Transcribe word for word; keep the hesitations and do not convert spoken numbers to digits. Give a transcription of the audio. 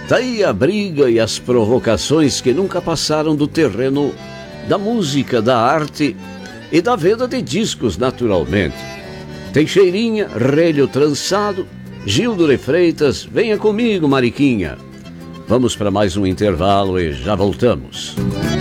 Daí a briga e as provocações que nunca passaram do terreno da música, da arte e da venda de discos, naturalmente. Teixeirinha, relho trançado, Gildo de Freitas, venha comigo, Mariquinha. Vamos para mais um intervalo e já voltamos.